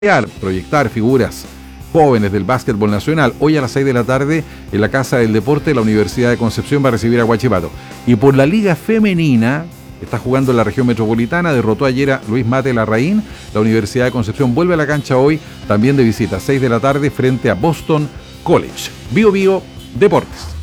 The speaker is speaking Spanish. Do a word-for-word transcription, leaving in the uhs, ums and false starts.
proyectar figuras jóvenes del básquetbol nacional. Hoy a las seis de la tarde en la Casa del Deporte la Universidad de Concepción va a recibir a Huachipato. Y por la Liga Femenina, está jugando en la región metropolitana, derrotó ayer a Luis Mate Larraín. La Universidad de Concepción vuelve a la cancha hoy, también de visita, seis de la tarde frente a Boston College. Bio Bio Deportes.